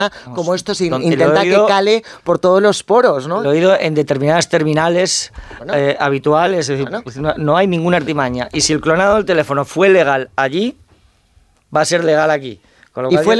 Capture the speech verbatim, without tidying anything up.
como esto se intenta oído, que cale por todos los poros, ¿no? Lo he oído en determinadas terminales bueno. eh, habituales, es decir, bueno. pues no, no hay ninguna artimaña. Y si el clonado del teléfono fue legal allí, va a ser legal aquí. Con lo y fue